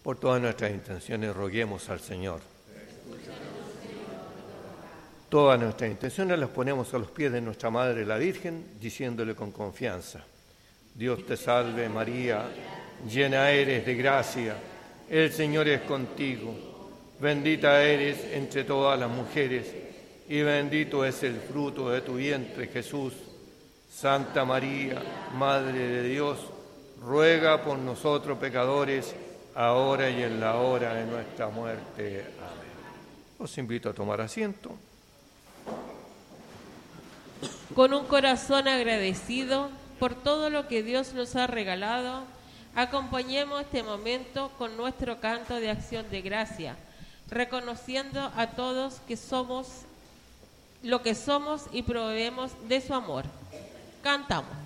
Por todas nuestras intenciones roguemos al Señor. Todas nuestras intenciones las ponemos a los pies de nuestra Madre la Virgen, diciéndole con confianza: Dios te salve María, llena eres de gracia, el Señor es contigo, bendita eres entre todas las mujeres, y bendito es el fruto de tu vientre, Jesús. Santa María, Madre de Dios, ruega por nosotros pecadores, ahora y en la hora de nuestra muerte. Amén. Os invito a tomar asiento. Con un corazón agradecido por todo lo que Dios nos ha regalado, acompañemos este momento con nuestro canto de acción de gracia, reconociendo a todos que somos lo que somos y proveemos de su amor. Cantamos.